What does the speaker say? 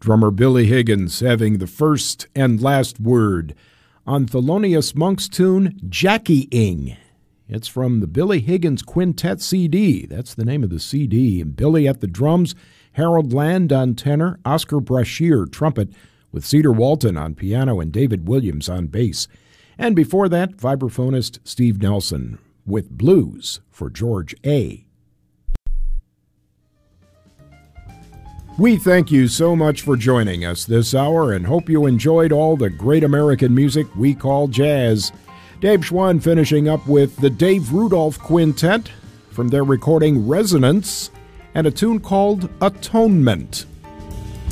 Drummer Billy Higgins having the first and last word on Thelonious Monk's tune, Jackie-ing. It's from the Billy Higgins Quintet CD. That's the name of the CD. And Billy at the drums, Harold Land on tenor, Oscar Brashear trumpet, with Cedar Walton on piano and David Williams on bass. And before that, vibraphonist Steve Nelson with Blues for George A. We thank you so much for joining us this hour and hope you enjoyed all the great American music we call jazz. Dave Schwann finishing up with the Dave Rudolph Quintet from their recording Resonance and a tune called Atonement.